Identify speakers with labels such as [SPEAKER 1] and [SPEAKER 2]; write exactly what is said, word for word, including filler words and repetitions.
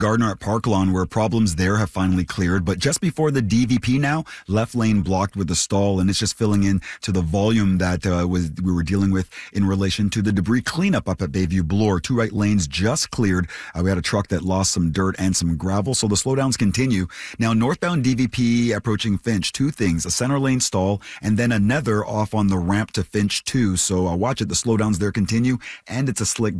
[SPEAKER 1] Gardner at Park Lawn, where problems there have finally cleared. But just before the D V P now, left lane blocked with the stall, and it's just filling in to the volume that uh, was we were dealing with in relation to the debris cleanup up at Bayview Bloor. Two right lanes just cleared. Uh, we had a truck that lost some dirt and some gravel, so the slowdowns continue. Now, northbound D V P approaching Finch, two things, a center lane stall, and then another off on the ramp to Finch too. So uh, watch it. The slowdowns there continue, and it's a slick